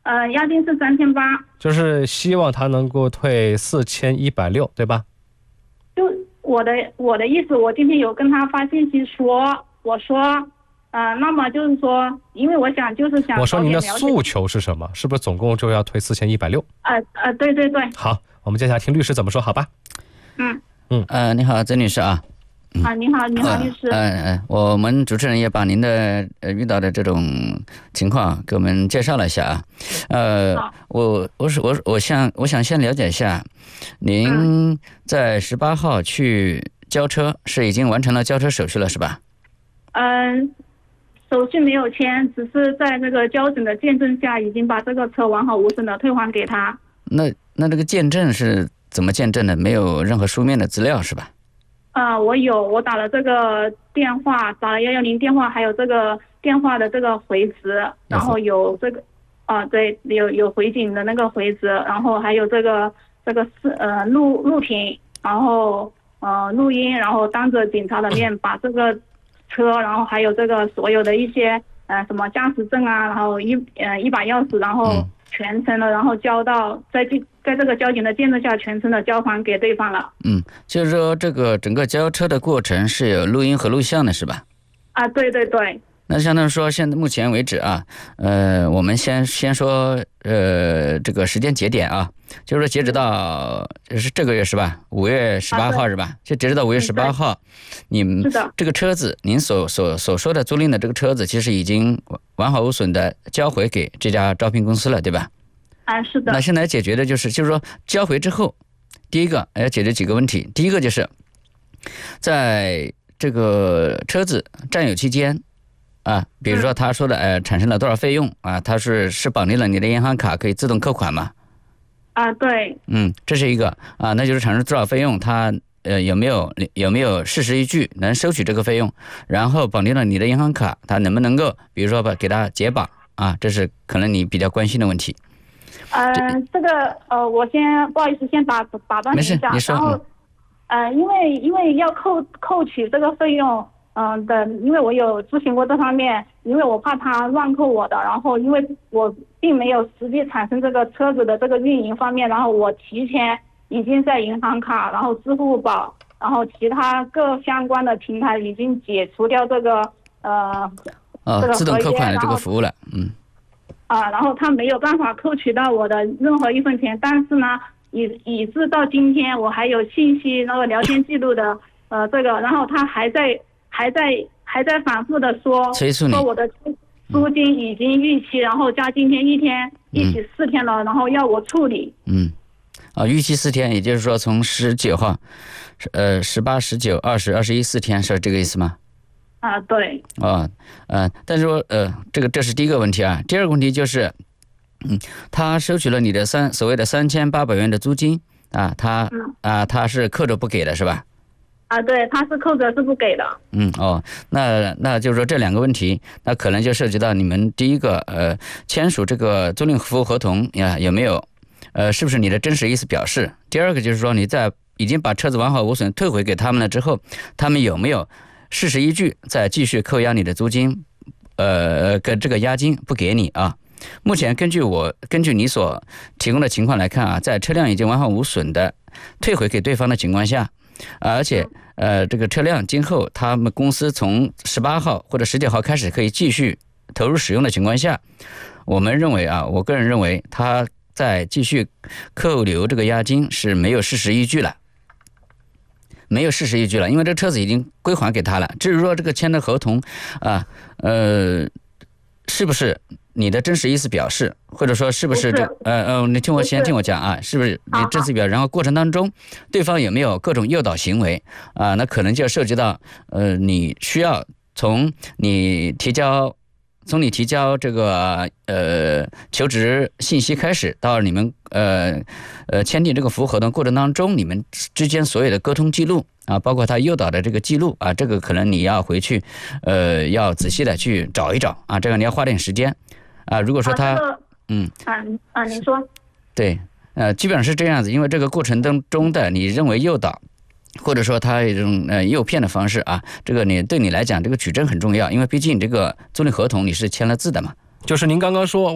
押金是3800， 就是希望他能够退4160，对吧？ 就我的意思，我今天有跟他发信息说，我说，那么就是说，因为我想我说您的诉求是什么？是不是总共就要退4160？ 对对对。 好，我们接下来听律师怎么说，好吧？ 你好，曾律师啊。 你好律师。 我们主持人也把您的遇到的这种情况给我们介绍了一下啊。我想先了解一下，您在18号去交车，是已经完成了交车手续了是吧？ 手续没有签，只是在这个交警的见证下，已经把这个车完好无损的退还给他。 那这个见证是怎么见证的？没有任何书面的资料是吧？ 我打了这个电话，打了110电话，还有这个电话的这个回执，然后有这个对，有回警的那个回执，然后还有这个录屏，然后录音，然后当着警察的面把这个车，然后还有这个所有的一些什么驾驶证啊，然后一把钥匙，然后全程的，然后交到在这个交警的见证下，全程的交还给对方了。 就是说这个整个交车的过程是有录音和录像的是吧？ 对对对。 那相当于说，现在目前为止啊，我们先说这个时间节点啊，就是说截止到是这个月是吧？5月18号是吧？就截止到5月18号，你们这个车子，您所说的租赁的这个车子，其实已经完好无损的交回给这家招聘公司了，对吧？ 是的。 那现在解决的就是说交回之后，第一个要解决几个问题。第一个就是在这个车子占有期间比如说他说的产生了多少费用他是绑定了你的银行卡可以自动扣款吗？ 对。 这是一个那就是产生多少费用，他有没有事实依据能收取这个费用，然后绑定了你的银行卡，他能不能够比如说给他解绑这是可能你比较关心的问题。 这个我先不好意思，先打断你一下。没事， 你说。 然后因为要扣取这个费用因为我有咨询过这方面，因为我怕他乱扣我的，然后因为我并没有实际产生这个车子的这个运营方面，然后我提前已经在银行卡，然后支付宝，然后其他各相关的平台已经解除掉这个自动扣款的这个服务了。 然后他没有办法扣取到我的任何一分钱，但是呢以至到今天我还有信息那个聊天记录的这个，然后他还在反复的说我的租金已经逾期，然后加今天一天一起4天了，然后要我处理。 逾期4天，也就是说从19号18、19、20、21 4天，是这个意思吗？ 对。 但是说这是第一个问题啊。第二个问题就是他收取了你的所谓的3800元的租金他是扣着不给的是吧？ 对，他是扣着是不给的。 那就是说这两个问题，那可能就涉及到你们第一个签署这个租赁服务合同有没有是不是你的真实意思表示？第二个就是说你在已经把车子完好无损退回给他们了之后，他们有没有事实依据再继续扣押你的租金跟这个押金不给你目前根据你所提供的情况来看在车辆已经完好无损的退回给对方的情况下，而且这个车辆今后他们公司从18号或者19号开始可以继续投入使用的情况下，我个人认为他再继续扣留这个押金是没有事实依据了，因为这车子已经归还给他了。至于说这个签的合同是不是你的真实意思表示，或者说是不是你先听我讲是不是你真实表示，然后过程当中对方有没有各种诱导行为那可能就涉及到你需要从你提交这个求职信息开始，到你们签订这个服务合同过程当中，你们之间所有的沟通记录包括他诱导的这个记录这个可能你要回去要仔细的去找一找这个你要花点时间如果说他您说。 对基本上是这样子，因为这个过程当中的你认为诱导或者说他有一种诱骗的方式这个对你来讲这个举证很重要，因为毕竟这个租赁合同你是签了字的嘛。 就是您刚刚说